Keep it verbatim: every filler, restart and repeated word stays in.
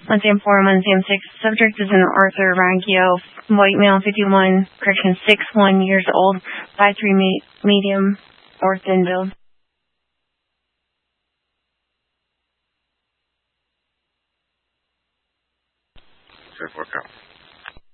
Museum four, Museum six. Subject is an Arthur Raggio, white male, fifty-one, correction, six one years old, five three me medium or thin build. Safe workout.